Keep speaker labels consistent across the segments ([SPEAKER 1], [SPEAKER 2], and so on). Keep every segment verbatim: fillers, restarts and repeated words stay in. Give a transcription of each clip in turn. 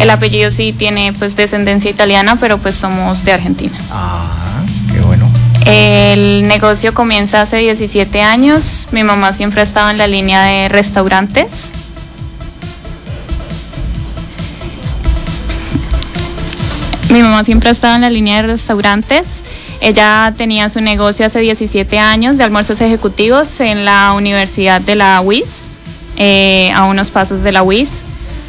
[SPEAKER 1] El apellido sí tiene pues descendencia italiana, pero pues somos de Argentina.
[SPEAKER 2] Ah, qué bueno.
[SPEAKER 1] El negocio comienza hace diecisiete años. Mi mamá siempre ha estado en la línea de restaurantes. Mi mamá siempre ha estado en la línea de restaurantes. Ella tenía su negocio hace diecisiete años de almuerzos ejecutivos en la Universidad de la U I S, eh, a unos pasos de la U I S.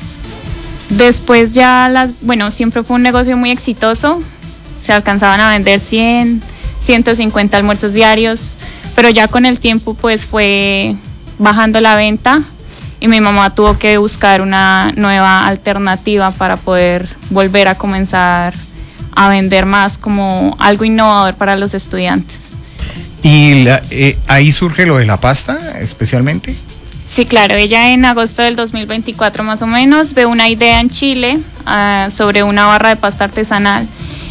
[SPEAKER 1] Después ya las, bueno, siempre fue un negocio muy exitoso. Se alcanzaban a vender cien, ciento cincuenta almuerzos diarios, pero ya con el tiempo pues fue bajando la venta y mi mamá tuvo que buscar una nueva alternativa para poder volver a comenzar a vender más como algo innovador para los estudiantes.
[SPEAKER 2] ¿Y la, eh, ahí surge lo de la pasta especialmente?
[SPEAKER 1] Sí, claro, ella en agosto del dos mil veinticuatro más o menos ve una idea en Chile uh, sobre una barra de pasta artesanal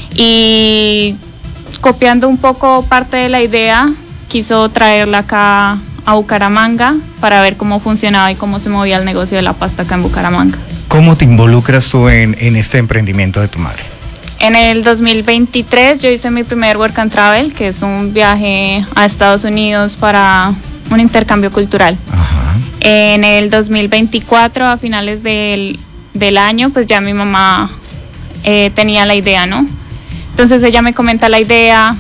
[SPEAKER 1] y copiando un poco parte de la idea quiso traerla acá a Bucaramanga para ver cómo funcionaba y cómo se movía el negocio de la pasta acá en Bucaramanga.
[SPEAKER 2] ¿Cómo te involucras tú en, en este emprendimiento de tu madre?
[SPEAKER 1] En el dos mil veintitrés yo hice mi primer Work and Travel, que es un viaje a Estados Unidos para un intercambio cultural.
[SPEAKER 2] Ajá.
[SPEAKER 1] En el dos mil veinticuatro, a finales del, del año, pues ya mi mamá eh, tenía la idea, ¿no? Entonces ella me comenta la idea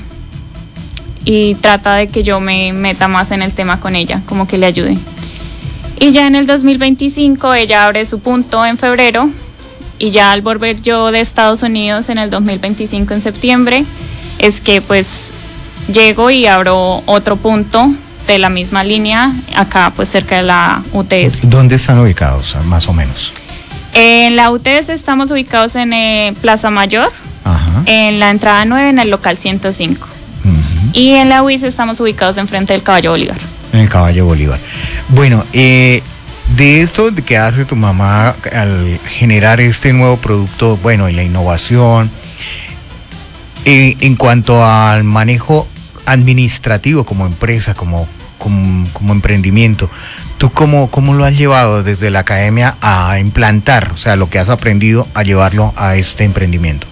[SPEAKER 1] y trata de que yo me meta más en el tema con ella, como que le ayude. Y ya en el dos mil veinticinco ella abre su punto en febrero y ya al volver yo de Estados Unidos en el dos mil veinticinco en septiembre es que pues llego y abro otro punto de la misma línea acá pues cerca de la U T S.
[SPEAKER 2] ¿Dónde están ubicados más o menos?
[SPEAKER 1] En la U T S estamos ubicados en eh, Plaza Mayor. Ajá. En la entrada nueve en el local ciento cinco. Uh-huh. Y en la U I S estamos ubicados enfrente del Caballo Bolívar.
[SPEAKER 2] En el Caballo Bolívar. Bueno, eh, de esto de que hace tu mamá al generar este nuevo producto, bueno, y la innovación, eh, en cuanto al manejo administrativo como empresa, como, como, como emprendimiento, ¿tú cómo, cómo lo has llevado desde la academia a implantar, o sea, lo que has aprendido a llevarlo a este emprendimiento?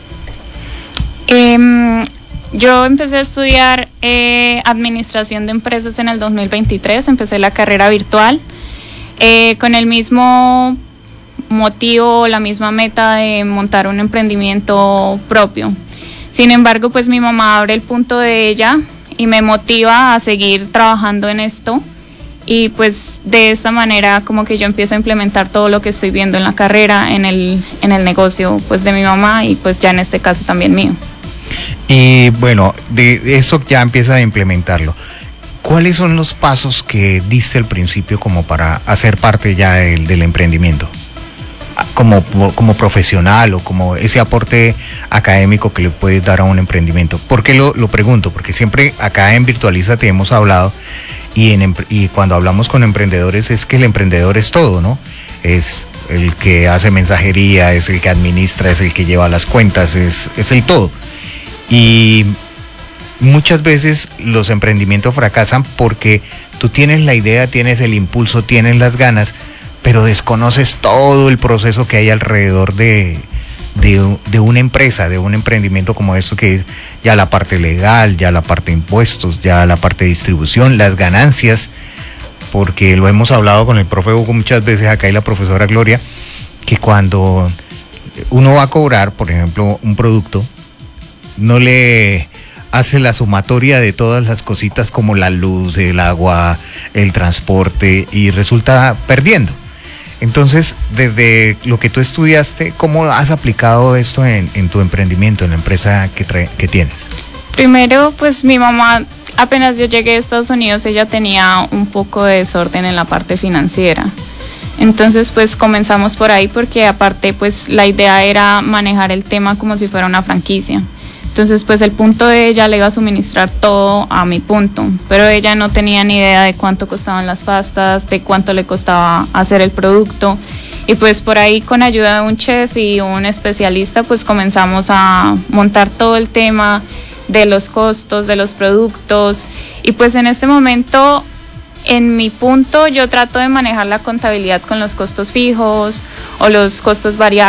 [SPEAKER 1] Eh, yo empecé a estudiar eh, administración de empresas en el dos mil veintitrés, empecé la carrera virtual eh, con el mismo motivo, la misma meta de montar un emprendimiento propio. Sin embargo, pues mi mamá abre el punto de ella y me motiva a seguir trabajando en esto y pues de esta manera como que yo empiezo a implementar todo lo que estoy viendo en la carrera, en el, en el negocio pues de mi mamá y pues ya en este caso también mío.
[SPEAKER 2] Y bueno, de eso ya empieza a implementarlo. ¿Cuáles son los pasos que diste al principio como para hacer parte ya del, del emprendimiento? Como, como profesional o como ese aporte académico que le puedes dar a un emprendimiento. ¿Por qué lo, lo pregunto? Porque siempre acá en Virtualízate hemos hablado y, en, y cuando hablamos con emprendedores es que el emprendedor es todo, ¿no? Es el que hace mensajería, es el que administra, es el que lleva las cuentas, es, es el todo. Y muchas veces los emprendimientos fracasan porque tú tienes la idea, tienes el impulso, tienes las ganas, pero desconoces todo el proceso que hay alrededor de, de, de una empresa, de un emprendimiento como esto, que es ya la parte legal, ya la parte de impuestos, ya la parte de distribución, las ganancias, porque lo hemos hablado con el profe Hugo muchas veces acá y la profesora Gloria, que cuando uno va a cobrar, por ejemplo, un producto, no le hace la sumatoria de todas las cositas como la luz, el agua, el transporte y resulta perdiendo. Entonces, desde lo que tú estudiaste, ¿cómo has aplicado esto en, en tu emprendimiento, en la empresa que, trae, que tienes?
[SPEAKER 1] Primero, pues mi mamá, apenas yo llegué a Estados Unidos, ella tenía un poco de desorden en la parte financiera. Entonces, pues comenzamos por ahí porque aparte, pues la idea era manejar el tema como si fuera una franquicia. Entonces, pues el punto de ella le iba a suministrar todo a mi punto, pero ella no tenía ni idea de cuánto costaban las pastas, de cuánto le costaba hacer el producto. Y pues por ahí con ayuda de un chef y un especialista, pues comenzamos a montar todo el tema de los costos, de los productos. Y pues en este momento, en mi punto, yo trato de manejar la contabilidad con los costos fijos o los costos variables.